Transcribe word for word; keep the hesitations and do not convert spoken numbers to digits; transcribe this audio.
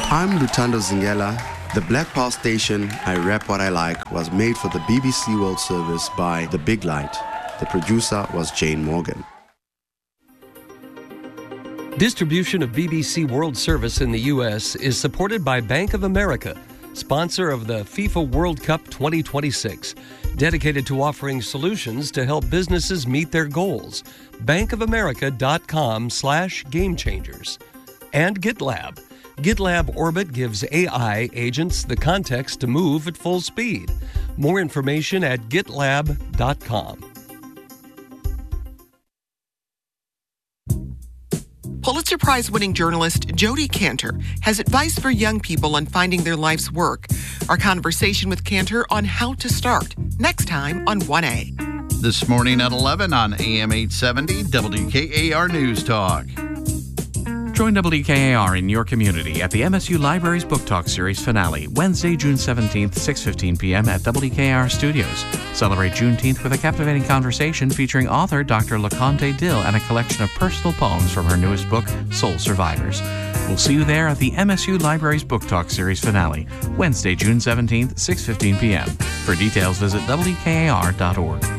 I'm Lutando Zingela. The Black Pearl station, I Rap What I Like, was made for the B B C World Service by The Big Light. The producer was Jane Morgan. Distribution of B B C World Service in the U S is supported by Bank of America, sponsor of the FIFA World Cup twenty twenty-six, dedicated to offering solutions to help businesses meet their goals. bankofamerica.com slash game changers. And GitLab. GitLab Orbit gives A I agents the context to move at full speed. More information at gitlab dot com. Pulitzer Prize-winning journalist Jodi Kantor has advice for young people on finding their life's work. Our conversation with Kantor on how to start, next time on one A. This morning at eleven on A M eight seventy W K A R News Talk. Join W K A R in your community at the M S U Libraries Book Talk Series finale, Wednesday, June seventeenth, six fifteen p.m. at W K A R Studios. Celebrate Juneteenth with a captivating conversation featuring author Doctor LaConte Dill and a collection of personal poems from her newest book, Soul Survivors. We'll see you there at the M S U Libraries Book Talk Series finale, Wednesday, June seventeenth, six fifteen p.m. For details, visit W K A R dot org.